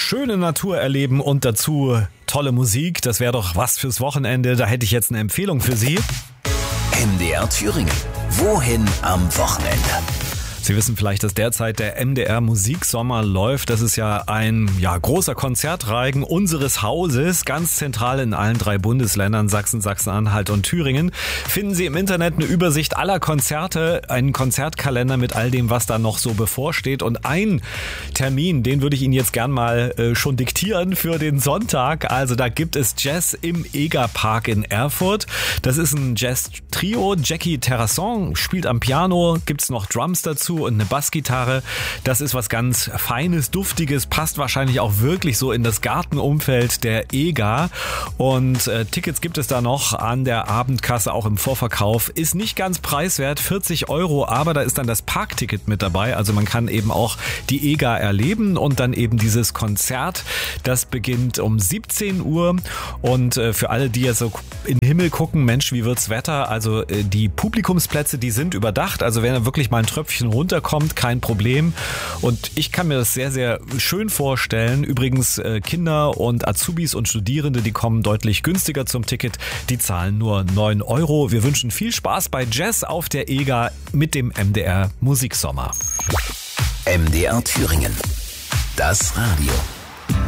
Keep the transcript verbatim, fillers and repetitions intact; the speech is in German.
schöne Natur erleben und dazu tolle Musik. Das wäre doch was fürs Wochenende. Da hätte ich jetzt eine Empfehlung für Sie. M D R Thüringen. Wohin am Wochenende? Sie wissen vielleicht, dass derzeit der M D R Musiksommer läuft. Das ist ja ein ja, großer Konzertreigen unseres Hauses, ganz zentral in allen drei Bundesländern, Sachsen, Sachsen-Anhalt und Thüringen. Finden Sie im Internet eine Übersicht aller Konzerte, einen Konzertkalender mit all dem, was da noch so bevorsteht. Und ein Termin, den würde ich Ihnen jetzt gern mal äh, schon diktieren für den Sonntag. Also da gibt es Jazz im Egerpark in Erfurt. Das ist ein Jazz-Trio. Jackie Terrasson spielt am Piano, gibt's noch Drums dazu und eine Bassgitarre. Das ist was ganz Feines, Duftiges, passt wahrscheinlich auch wirklich so in das Gartenumfeld der E G A. Und äh, Tickets gibt es da noch an der Abendkasse, auch im Vorverkauf. Ist nicht ganz preiswert, vierzig Euro, aber da ist dann das Parkticket mit dabei. Also man kann eben auch die E G A erleben und dann eben dieses Konzert. Das beginnt um siebzehn Uhr. Und äh, für alle, die jetzt so in den Himmel gucken, Mensch, wie wird's Wetter? Also äh, die Publikumsplätze, die sind überdacht. Also wenn da wirklich mal ein Tröpfchen runterkommt, kein Problem. Und ich kann mir das sehr, sehr schön vorstellen. Übrigens, äh, Kinder und Azubis und Studierende, die kommen deutlich günstiger zum Ticket. Die zahlen nur neun Euro. Wir wünschen viel Spaß bei Jazz auf der E G A mit dem M D R Musiksommer. M D R Thüringen. Das Radio.